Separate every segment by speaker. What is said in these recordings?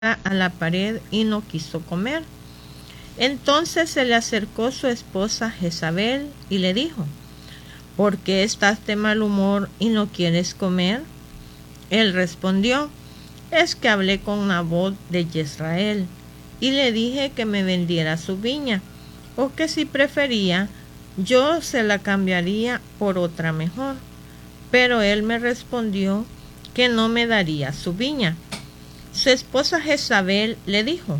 Speaker 1: a la pared y no quiso comer. Entonces se le acercó su esposa Jezabel y le dijo: ¿por qué estás de mal humor y no quieres comer? Él respondió: es que hablé con Nabot de Jezreel y le dije que me vendiera su viña, o que si prefería yo se la cambiaría por otra mejor. Pero él me respondió que no me daría su viña. Su esposa Jezabel le dijo: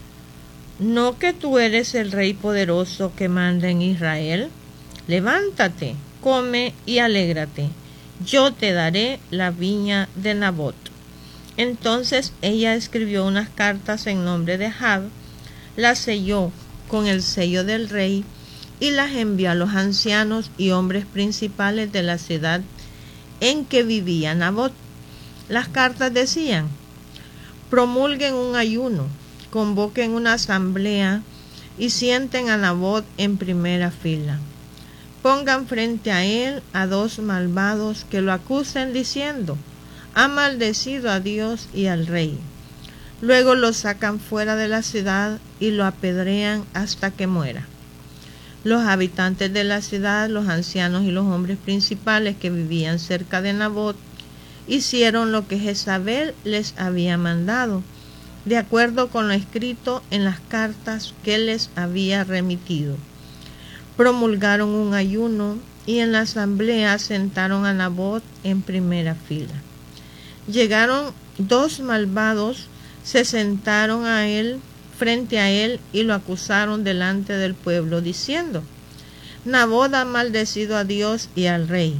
Speaker 1: ¿no que tú eres el rey poderoso que manda en Israel? Levántate, come y alégrate. Yo te daré la viña de Nabot. Entonces ella escribió unas cartas en nombre de Ahab, las selló con el sello del rey y las envió a los ancianos y hombres principales de la ciudad en que vivía Nabot. Las cartas decían: promulguen un ayuno, convoquen una asamblea y sienten a Nabot en primera fila. Pongan frente a él a 2 malvados que lo acusen diciendo: ha maldecido a Dios y al rey. Luego lo sacan fuera de la ciudad y lo apedrean hasta que muera. Los habitantes de la ciudad, los ancianos y los hombres principales que vivían cerca de Nabot, hicieron lo que Jezabel les había mandado, de acuerdo con lo escrito en las cartas que les había remitido. Promulgaron un ayuno y en la asamblea sentaron a Nabot en primera fila. Llegaron 2 malvados, se sentaron frente a él y lo acusaron delante del pueblo, diciendo: Nabot ha maldecido a Dios y al rey.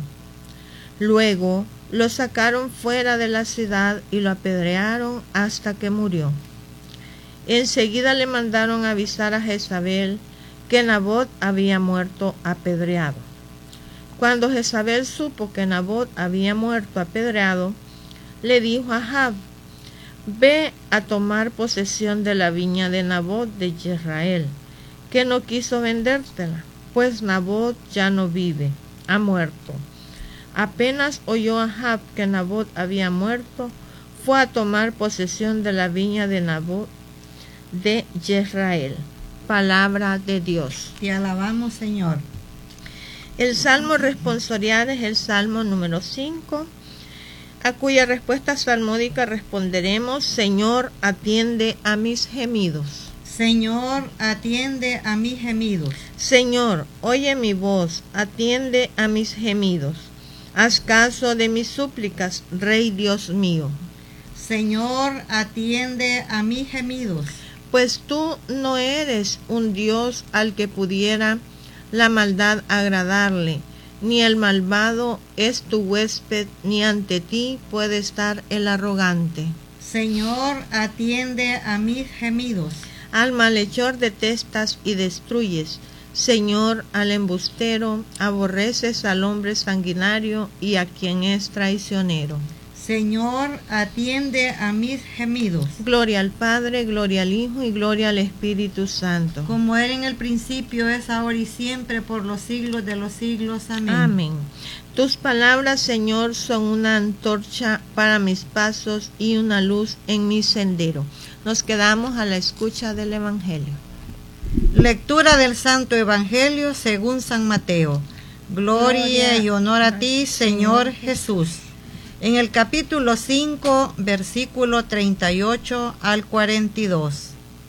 Speaker 1: Luego lo sacaron fuera de la ciudad y lo apedrearon hasta que murió. Enseguida le mandaron avisar a Jezabel que Nabot había muerto apedreado. Cuando Jezabel supo que Nabot había muerto apedreado, le dijo a Ahab: ve a tomar posesión de la viña de Nabot de Jezreel, que no quiso vendértela, pues Nabot ya no vive, ha muerto. Apenas oyó Ahab que Nabot había muerto, fue a tomar posesión de la viña de Nabot de Jezreel. Palabra de Dios.
Speaker 2: Te alabamos, Señor.
Speaker 1: El salmo responsorial es el salmo número 5, a cuya respuesta salmódica responderemos: Señor, atiende a mis gemidos.
Speaker 2: Señor, atiende a mis gemidos.
Speaker 1: Señor, oye mi voz, atiende a mis gemidos. Haz caso de mis súplicas, Rey Dios mío.
Speaker 2: Señor, atiende a mis gemidos.
Speaker 1: Pues tú no eres un Dios al que pudiera la maldad agradarle, ni el malvado es tu huésped, ni ante ti puede estar el arrogante.
Speaker 2: Señor, atiende a mis gemidos.
Speaker 1: Al malhechor detestas y destruyes. Señor, al embustero aborreces, al hombre sanguinario y a quien es traicionero.
Speaker 2: Señor, atiende a mis gemidos.
Speaker 1: Gloria al Padre, gloria al Hijo y gloria al Espíritu Santo.
Speaker 2: Como era en el principio, es ahora y siempre, por los siglos de los siglos. Amén.
Speaker 1: Amén. Tus palabras, Señor, son una antorcha para mis pasos y una luz en mi sendero. Nos quedamos a la escucha del Evangelio.
Speaker 2: Lectura del Santo Evangelio según San Mateo. Gloria y honor a ti, Señor Jesús. En el capítulo 5, versículo 38 al 42.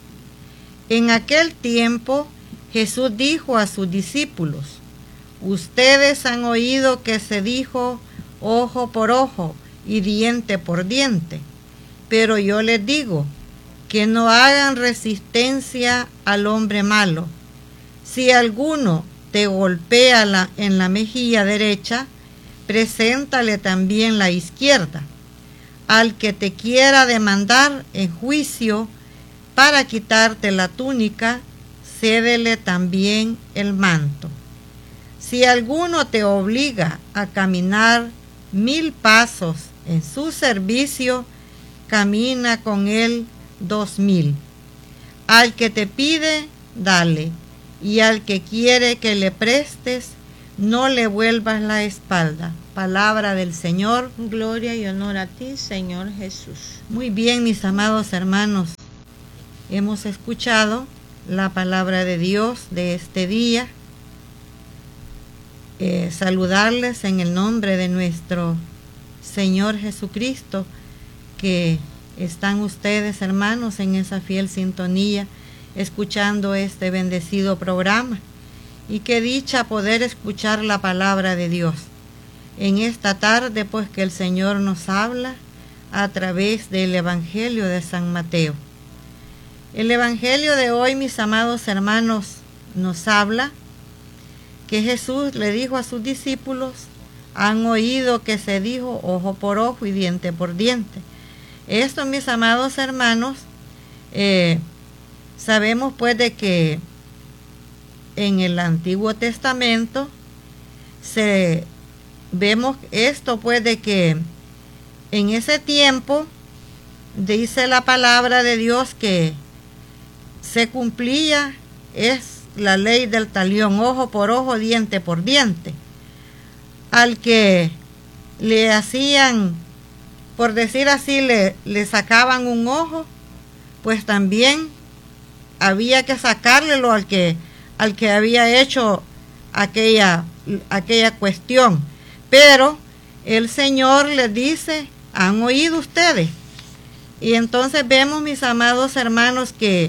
Speaker 2: En aquel tiempo Jesús dijo a sus discípulos: ustedes han oído que se dijo ojo por ojo y diente por diente, pero yo les digo que no hagan resistencia al hombre malo. Si alguno te golpea en la mejilla derecha, preséntale también la izquierda. Al que te quiera demandar en juicio para quitarte la túnica, cédele también el manto. Si alguno te obliga a caminar 1000 pasos en su servicio, camina con él 2000. Al que te pide, dale, y al que quiere que le prestes, no le vuelvas la espalda. palabra del Señor.
Speaker 1: Gloria y honor a ti, Señor Jesús.
Speaker 2: Muy bien, mis amados hermanos, hemos escuchado la palabra de Dios de este día. Saludarles en el nombre de nuestro Señor Jesucristo, que están ustedes, hermanos, en esa fiel sintonía, escuchando este bendecido programa. Y qué dicha poder escuchar la palabra de Dios en esta tarde, pues que el Señor nos habla a través del Evangelio de San Mateo. El Evangelio de hoy, mis amados hermanos, nos habla que Jesús le dijo a sus discípulos: han oído que se dijo ojo por ojo y diente por diente. Esto, mis amados hermanos, sabemos pues de que en el Antiguo Testamento vemos esto pues de que en ese tiempo dice la palabra de Dios que se cumplía es la ley del talión, ojo por ojo, diente por diente. Al que le hacían, por decir así, le sacaban un ojo, pues también había que sacárlelo al que había hecho aquella cuestión. Pero el Señor les dice: ¿han oído ustedes? Y entonces vemos, mis amados hermanos, que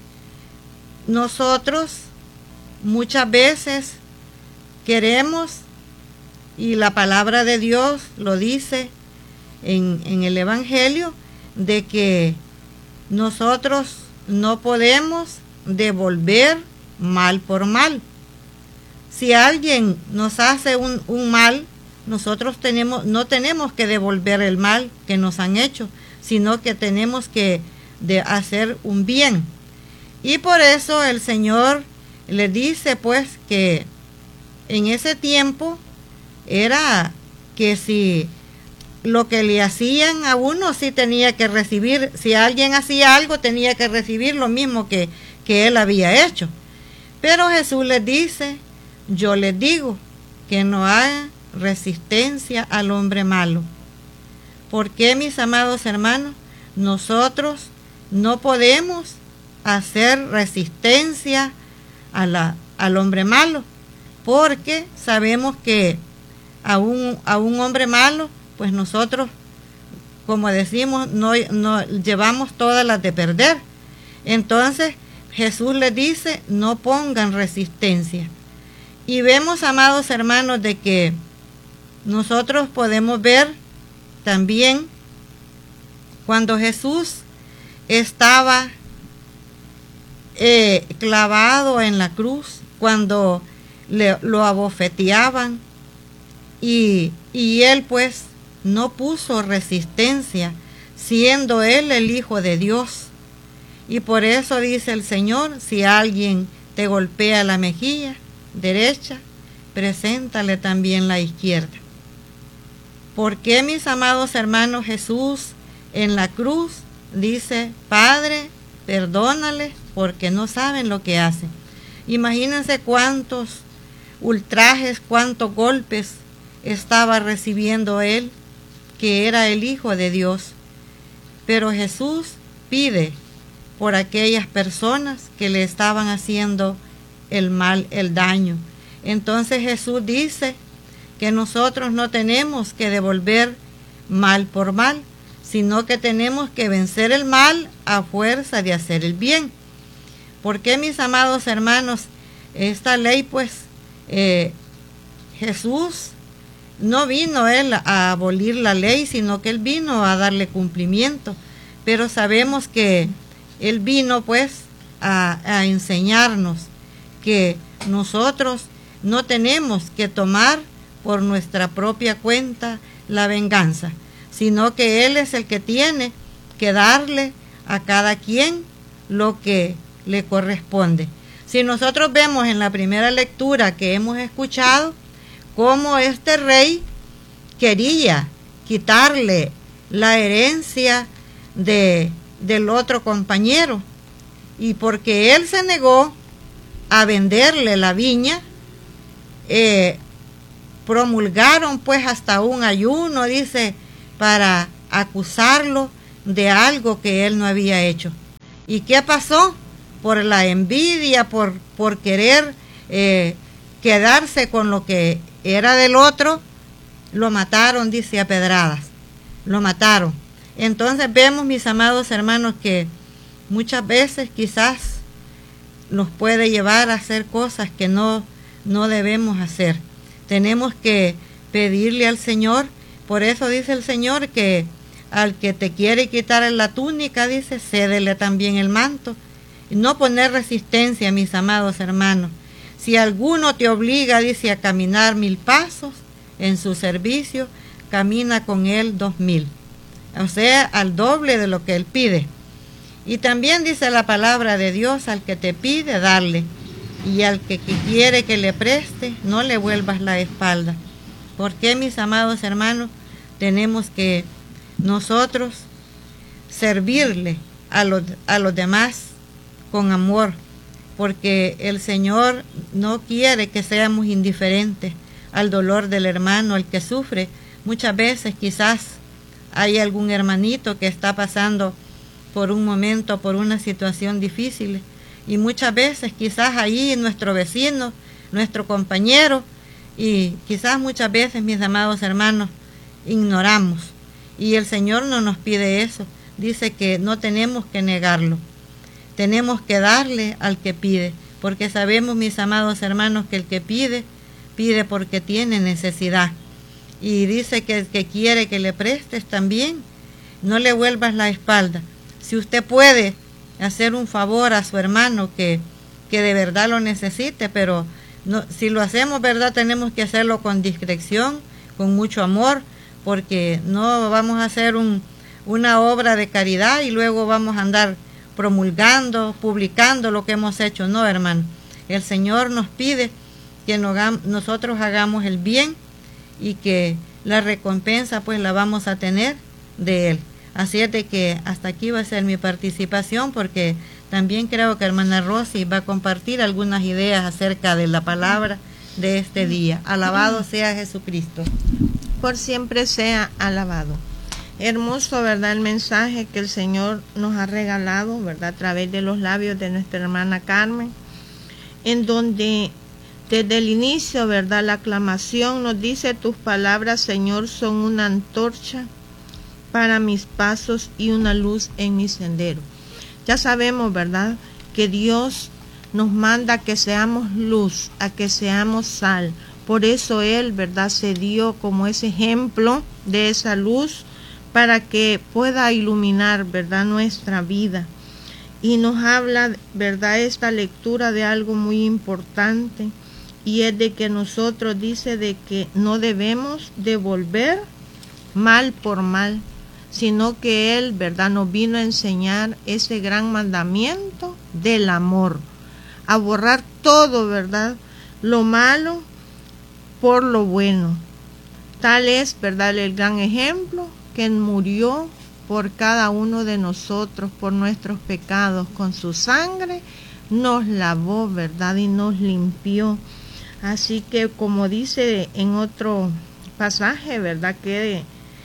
Speaker 2: nosotros muchas veces queremos, y la palabra de Dios lo dice en el Evangelio, de que nosotros no podemos devolver mal por mal. Si alguien nos hace un mal, nosotros no tenemos que devolver el mal que nos han hecho, sino que tenemos que hacer un bien. Y por eso el Señor le dice pues que en ese tiempo era que si lo que le hacían a uno sí tenía que recibir, si alguien hacía algo tenía que recibir lo mismo que él había hecho. Pero Jesús les dice: yo les digo que no hay resistencia al hombre malo. ¿Por qué, mis amados hermanos? Nosotros no podemos hacer resistencia al hombre malo, porque sabemos que a un hombre malo, pues nosotros, como decimos, no llevamos todas las de perder. Entonces Jesús les dice: no pongan resistencia. Y vemos, amados hermanos, de que nosotros podemos ver también cuando Jesús estaba clavado en la cruz, cuando lo abofeteaban, y él pues no puso resistencia, siendo él el Hijo de Dios. Y por eso dice el Señor: si alguien te golpea la mejilla derecha, preséntale también la izquierda. ¿Por qué, mis amados hermanos? Jesús en la cruz dice: Padre, perdónales porque no saben lo que hacen. Imagínense cuántos ultrajes, cuántos golpes estaba recibiendo él, que era el Hijo de Dios. Pero Jesús pide por aquellas personas que le estaban haciendo el mal, el daño. Entonces Jesús dice que nosotros no tenemos que devolver mal por mal, sino que tenemos que vencer el mal a fuerza de hacer el bien. ¿Por qué, mis amados hermanos? Esta ley, pues, Jesús no vino él a abolir la ley, sino que él vino a darle cumplimiento. Pero sabemos que él vino pues a enseñarnos que nosotros no tenemos que tomar por nuestra propia cuenta la venganza, sino que él es el que tiene que darle a cada quien lo que le corresponde. Si nosotros vemos en la primera lectura que hemos escuchado cómo este rey quería quitarle la herencia del otro compañero, y porque él se negó a venderle la viña, promulgaron pues hasta un ayuno, dice, para acusarlo de algo que él no había hecho. ¿Y qué pasó? Por la envidia, por querer quedarse con lo que era del otro, lo mataron, dice, a pedradas. Lo mataron. Entonces vemos, mis amados hermanos, que muchas veces quizás nos puede llevar a hacer cosas que no debemos hacer. Tenemos que pedirle al Señor. Por eso dice el Señor que al que te quiere quitar la túnica, dice, cédele también el manto. No poner resistencia, mis amados hermanos. Si alguno te obliga, dice, a caminar 1000 pasos en su servicio, camina con él 2000. O sea, al doble de lo que él pide. Y también dice la palabra de Dios, al que te pide, darle. Y al que quiere que le preste, no le vuelvas la espalda. ¿Por qué, mis amados hermanos? Tenemos que nosotros servirle a los demás con amor, porque el Señor no quiere que seamos indiferentes al dolor del hermano, al que sufre. Muchas veces quizás hay algún hermanito que está pasando por un momento, por una situación difícil, y muchas veces quizás ahí nuestro vecino, nuestro compañero, y quizás muchas veces, mis amados hermanos, ignoramos, y el Señor no nos pide eso. Dice que no tenemos que negarlo, tenemos que darle al que pide, porque sabemos, mis amados hermanos, que el que pide, pide porque tiene necesidad. Y dice que el que quiere que le prestes también, no le vuelvas la espalda. Si usted puede hacer un favor a su hermano que de verdad lo necesite, pero no, si lo hacemos, verdad, tenemos que hacerlo con discreción, con mucho amor, porque no vamos a hacer una obra de caridad y luego vamos a andar promulgando, publicando lo que hemos hecho. No, hermano, el Señor nos pide que nosotros hagamos el bien y que la recompensa pues la vamos a tener de Él. Así es de que hasta aquí va a ser mi participación, porque también creo que hermana Rosy va a compartir algunas ideas acerca de la palabra de este día. Alabado sea Jesucristo.
Speaker 1: Por siempre sea alabado. Hermoso, ¿verdad?, el mensaje que el Señor nos ha regalado, ¿verdad?, a través de los labios de nuestra hermana Carmen, en donde desde el inicio, ¿verdad?, la aclamación nos dice: tus palabras, Señor, son una antorcha para mis pasos y una luz en mi sendero. Ya sabemos, ¿verdad?, que Dios nos manda a que seamos luz, a que seamos sal. Por eso Él, ¿verdad?, se dio como ese ejemplo de esa luz para que pueda iluminar, ¿verdad?, nuestra vida. Y nos habla, ¿verdad?, esta lectura de algo muy importante, y es de que nosotros, dice, de que no debemos devolver mal por mal, sino que Él, ¿verdad?, nos vino a enseñar ese gran mandamiento del amor, a borrar todo, ¿verdad?, lo malo por lo bueno. Tal es, ¿verdad?, el gran ejemplo que murió por cada uno de nosotros, por nuestros pecados. Con su sangre nos lavó, ¿verdad?, y nos limpió. Así que, como dice en otro pasaje, ¿verdad?, que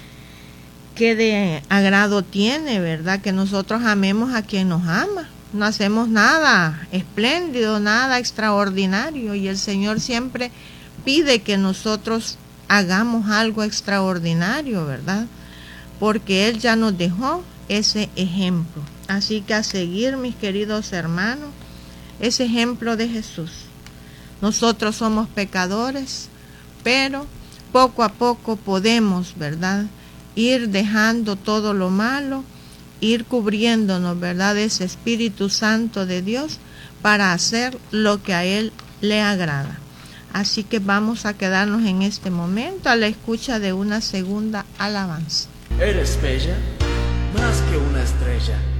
Speaker 1: de agrado tiene, ¿verdad?, que nosotros amemos a quien nos ama. No hacemos nada espléndido, nada extraordinario, y el Señor siempre pide que nosotros hagamos algo extraordinario, ¿verdad?, porque Él ya nos dejó ese ejemplo. Así que a seguir, mis queridos hermanos, ese ejemplo de Jesús. Nosotros somos pecadores, pero poco a poco podemos, ¿verdad?, ir dejando todo lo malo, ir cubriéndonos, ¿verdad?, de ese Espíritu Santo de Dios para hacer lo que a Él le agrada. Así que vamos a quedarnos en este momento a la escucha de una segunda alabanza.
Speaker 3: Eres bella, más que una estrella.